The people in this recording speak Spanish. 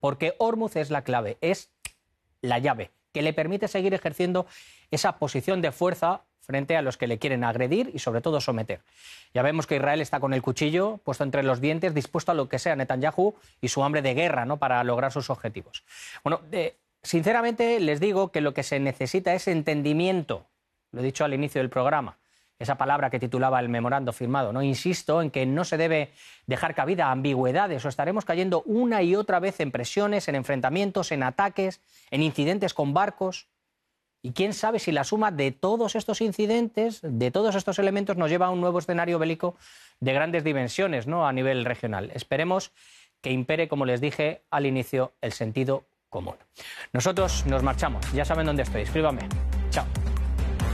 porque Ormuz es la clave, es la llave que le permite seguir ejerciendo esa posición de fuerza frente a los que le quieren agredir y sobre todo someter. Ya vemos que Israel está con el cuchillo puesto entre los dientes, dispuesto a lo que sea Netanyahu y su hambre de guerra, ¿no?, para lograr sus objetivos. Bueno, sinceramente les digo que lo que se necesita es entendimiento. Lo he dicho al inicio del programa, esa palabra que titulaba el memorando firmado, ¿no? Insisto en que no se debe dejar cabida a ambigüedades o estaremos cayendo una y otra vez en presiones, en enfrentamientos, en ataques, en incidentes con barcos. Y quién sabe si la suma de todos estos incidentes, de todos estos elementos, nos lleva a un nuevo escenario bélico de grandes dimensiones, ¿no?, a nivel regional. Esperemos que impere, como les dije al inicio, el sentido común. Nosotros nos marchamos. Ya saben dónde estoy. Escríbame.